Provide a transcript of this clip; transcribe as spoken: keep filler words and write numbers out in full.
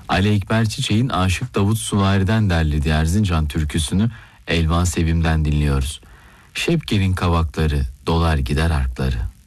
Ali Ekber Çiçek'in Aşık Davut Suvari'den derlediği Erzincan türküsünü Elvan Sevim'den dinliyoruz. Şepke'nin kavakları dolar gider arkları.